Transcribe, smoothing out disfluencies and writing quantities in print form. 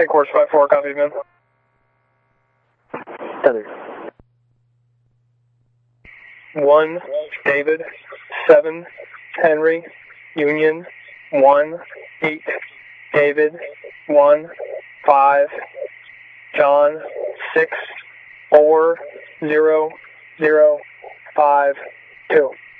course 5-4, copy, man. Tether. 1, David, 7, Henry, Union, 1, 8, David, 1, 5, John, 6, 4, 0, 0, 5, 2.